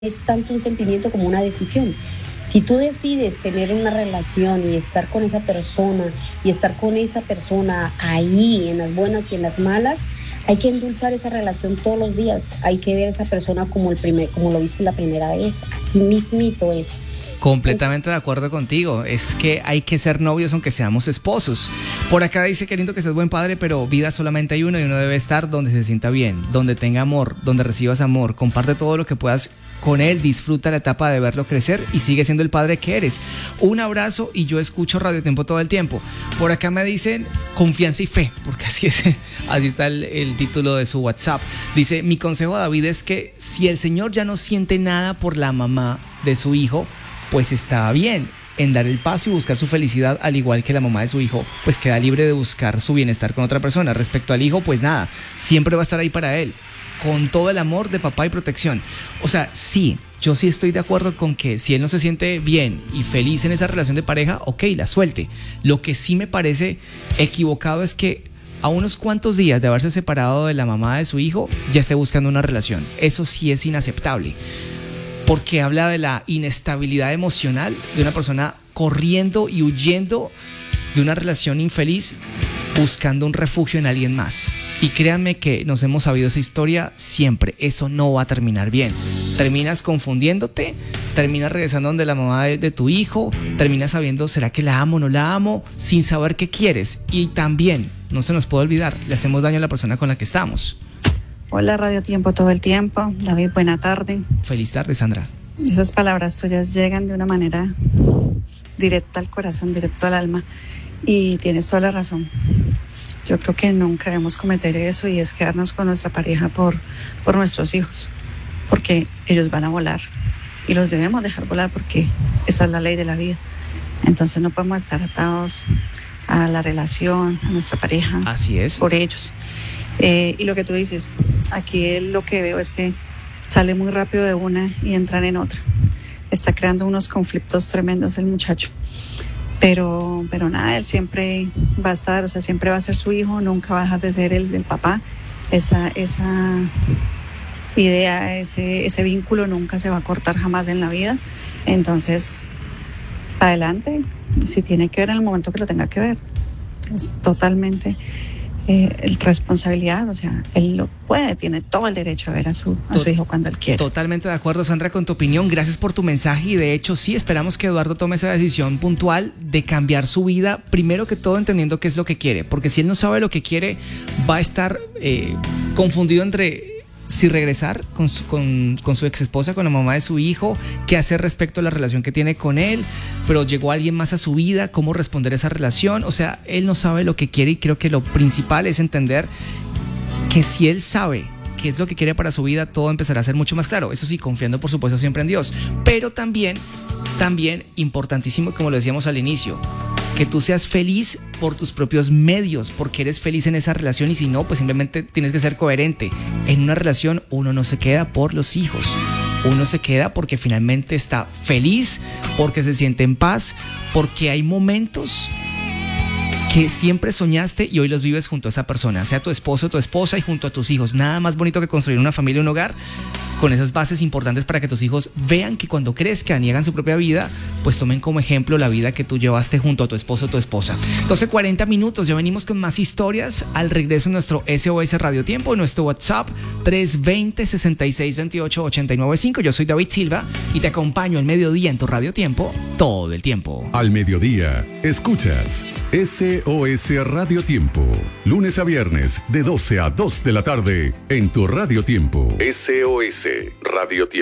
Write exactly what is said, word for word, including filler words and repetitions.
es tanto un sentimiento como una decisión. Si tú decides tener una relación y estar con esa persona y estar con esa persona ahí en las buenas y en las malas, hay que endulzar esa relación todos los días. Hay que ver a esa persona como el primer, como lo viste la primera vez. Así mismito es. Completamente de acuerdo contigo. Es que hay que ser novios aunque seamos esposos. Por acá dice que lindo que seas buen padre, pero vida solamente hay uno y uno debe estar donde se sienta bien, donde tenga amor, donde recibas amor. Comparte todo lo que puedas con él, disfruta la etapa de verlo crecer y sigue siendo el padre que eres. Un abrazo y yo escucho Radio Tiempo todo el tiempo. Por acá me dicen confianza y fe, porque así es, así está el, el título de su WhatsApp. Dice, mi consejo a David es que si el señor ya no siente nada por la mamá de su hijo, pues está bien en dar el paso y buscar su felicidad, al igual que la mamá de su hijo, pues queda libre de buscar su bienestar con otra persona. Respecto al hijo, pues nada, siempre va a estar ahí para él, con todo el amor de papá y protección. O sea, sí, yo sí estoy de acuerdo con que si él no se siente bien y feliz en esa relación de pareja, ok, la suelte. Lo que sí me parece equivocado es que a unos cuantos días de haberse separado de la mamá de su hijo, ya esté buscando una relación. Eso sí es inaceptable, porque habla de la inestabilidad emocional de una persona corriendo y huyendo de una relación infeliz, buscando un refugio en alguien más. Y créanme que nos hemos sabido esa historia siempre. Eso no va a terminar bien. Terminas confundiéndote, terminas regresando donde la mamá de, de tu hijo, terminas sabiendo, ¿será que la amo o no la amo? Sin saber qué quieres. Y también, no se nos puede olvidar, le hacemos daño a la persona con la que estamos. Hola, Radio Tiempo todo el tiempo. David, buena tarde. Feliz tarde, Sandra. Esas palabras tuyas llegan de una manera directa al corazón, directo al alma. Y tienes toda la razón. Yo creo que nunca debemos cometer eso, y es quedarnos con nuestra pareja por, por nuestros hijos, porque ellos van a volar y los debemos dejar volar, porque esa es la ley de la vida. Entonces no podemos estar atados a la relación, a nuestra pareja. Así es. Por ellos. Eh, y lo que tú dices, aquí lo que veo es que sale muy rápido de una y entran en otra. Está creando unos conflictos tremendos el muchacho. Pero, pero nada, él siempre va a estar, o sea, siempre va a ser su hijo, nunca va a dejar de ser el, el papá. Esa, esa idea, ese, ese vínculo nunca se va a cortar jamás en la vida. Entonces, adelante, si tiene que ver en el momento que lo tenga que ver. Es totalmente eh, responsabilidad, o sea, él lo puede, tiene todo el derecho a ver a su, a su hijo cuando él quiera. Totalmente de acuerdo, Sandra, con tu opinión. Gracias por tu mensaje, y de hecho sí, esperamos que Eduardo tome esa decisión puntual de cambiar su vida, primero que todo entendiendo qué es lo que quiere, porque si él no sabe lo que quiere, va a estar eh, confundido entre si regresar con su, con, con su ex esposa, con la mamá de su hijo, qué hacer respecto a la relación que tiene con él, pero llegó alguien más a su vida, cómo responder a esa relación. O sea, él no sabe lo que quiere, y creo que lo principal es entender que si él sabe qué es lo que quiere para su vida, todo empezará a ser mucho más claro. Eso sí, confiando por supuesto siempre en Dios, pero también, también importantísimo, como lo decíamos al inicio, que tú seas feliz por tus propios medios, porque eres feliz en esa relación, y si no, pues simplemente tienes que ser coherente. En una relación uno no se queda por los hijos, uno se queda porque finalmente está feliz, porque se siente en paz, porque hay momentos que siempre soñaste y hoy los vives junto a esa persona, sea tu esposo o tu esposa, y junto a tus hijos. Nada más bonito que construir una familia, un hogar, con esas bases importantes para que tus hijos vean que cuando crezcan y hagan su propia vida, pues tomen como ejemplo la vida que tú llevaste junto a tu esposo o tu esposa. doce cuarenta minutos, ya venimos con más historias al regreso en nuestro S O S Radio Tiempo, en nuestro WhatsApp tres dos cero, seis seis dos ocho, ocho nueve cinco. Yo soy David Silva y te acompaño al mediodía en tu Radio Tiempo todo el tiempo. Al mediodía, escuchas S O S Radio Tiempo, lunes a viernes de doce a dos de la tarde en tu Radio Tiempo. S O S Radio Tiempo.